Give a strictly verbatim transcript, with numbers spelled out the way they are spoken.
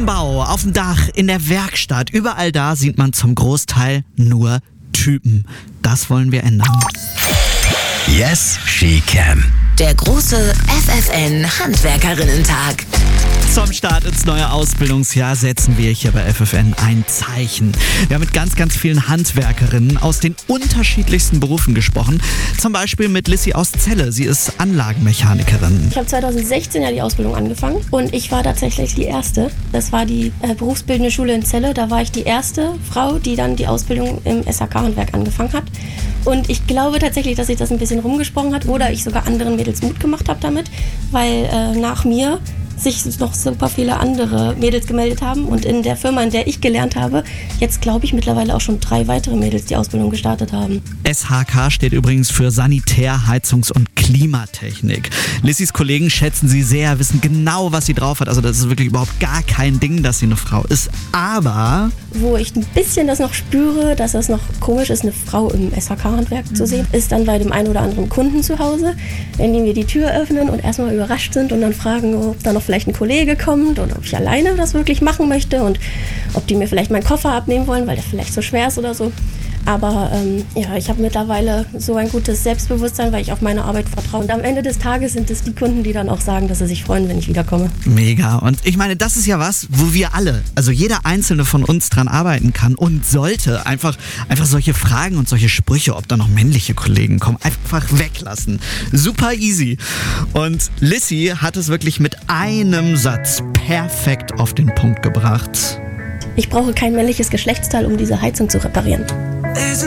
dem Bau, auf dem Dach, in der Werkstatt, überall da sieht man zum Großteil nur Typen. Das wollen wir ändern. Yes, she can. Der große F F N Handwerkerinnentag. Zum Start ins neue Ausbildungsjahr setzen wir hier bei F F N ein Zeichen. Wir haben mit ganz, ganz vielen Handwerkerinnen aus den unterschiedlichsten Berufen gesprochen. Zum Beispiel mit Lissy aus Celle. Sie ist Anlagenmechanikerin. Ich habe zweitausendsechzehn ja die Ausbildung angefangen und ich war tatsächlich die Erste. Das war die äh, berufsbildende Schule in Celle. Da war ich die erste Frau, die dann die Ausbildung im S H K-Handwerk angefangen hat. Und ich glaube tatsächlich, dass sich das ein bisschen rumgesprochen hat oder ich sogar anderen Mädels Mut gemacht habe damit, weil äh, nach mir sich noch super viele andere Mädels gemeldet haben und in der Firma, in der ich gelernt habe, jetzt glaube ich mittlerweile auch schon drei weitere Mädels die Ausbildung gestartet haben. S H K steht übrigens für Sanitär-, Heizungs- und Klimatechnik. Lissys Kollegen schätzen sie sehr, wissen genau, was sie drauf hat. Also das ist wirklich überhaupt gar kein Ding, dass sie eine Frau ist. Aber wo ich ein bisschen das noch spüre, dass das noch komisch ist, eine Frau im S H K-Handwerk mhm. zu sehen, ist dann bei dem einen oder anderen Kunden zu Hause, wenn die mir die Tür öffnen und erstmal überrascht sind und dann fragen, ob da noch vielleicht ein Kollege kommt und ob ich alleine das wirklich machen möchte und ob die mir vielleicht meinen Koffer abnehmen wollen, weil der vielleicht so schwer ist oder so. Aber ähm, ja, ich habe mittlerweile so ein gutes Selbstbewusstsein, weil ich auf meine Arbeit vertraue. Und am Ende des Tages sind es die Kunden, die dann auch sagen, dass sie sich freuen, wenn ich wiederkomme. Mega. Und ich meine, das ist ja was, wo wir alle, also jeder Einzelne von uns dran arbeiten kann und sollte. Einfach, einfach solche Fragen und solche Sprüche, ob da noch männliche Kollegen kommen, einfach weglassen. Super easy. Und Lissy hat es wirklich mit einem Satz perfekt auf den Punkt gebracht. Ich brauche kein männliches Geschlechtsteil, um diese Heizung zu reparieren.